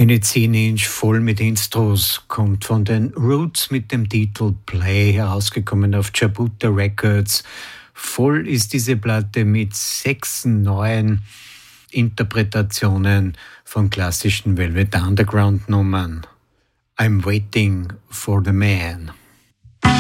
Eine 10-Inch voll mit Instros kommt von den Roots mit dem Titel Play, herausgekommen auf Jabuta Records. Voll ist diese Platte mit 6 neuen Interpretationen von klassischen Velvet Underground Nummern. I'm Waiting for the Man.